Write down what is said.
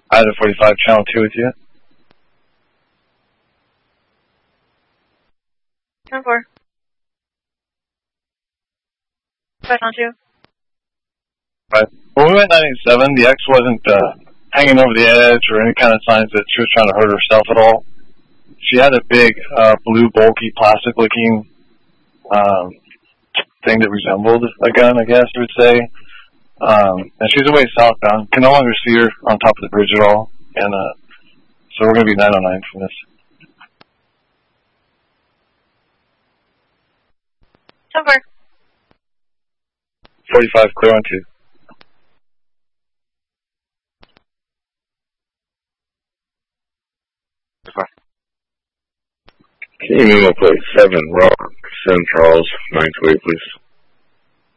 Ida 45, channel 2 with you. 10-4. 5 on 2. Right. When we went 987, the X wasn't hanging over the edge or any kind of signs that she was trying to hurt herself at all. She had a big blue, bulky, plastic-looking thing that resembled a gun, I guess you would say. And she's away southbound. Can no longer see her on top of the bridge at all. And so we're going to be 909 from this. 10-4. 45, clear on 2. Can you memo plate 7 Rock, San Charles, 928, please?